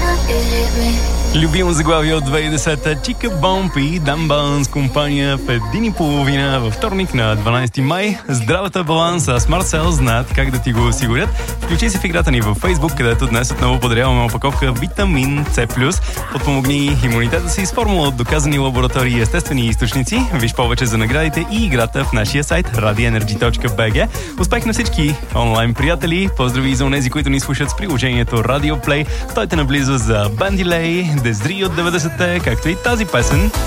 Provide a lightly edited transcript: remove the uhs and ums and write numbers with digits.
Любимо заглавие от 2010-та Чика Бомпи и Дамбан с компания в 1:30 във вторник на 12 май. Здравата баланс, аз Марсел знаят как да ти го осигурят. Включи се в играта ни във Facebook, където днес отново подаряваме опаковка витамин C+. Подпомогни имунитета си с формула от доказани лаборатории и естествени източници. Виж повече за наградите и играта в нашия сайт radioenergy.bg. Успех на всички онлайн приятели. Поздрави за онези, които ни слушат с приложението Radio Play. Стойте наблизо за Bandilay, Дездри от 90-те, както и тази песен.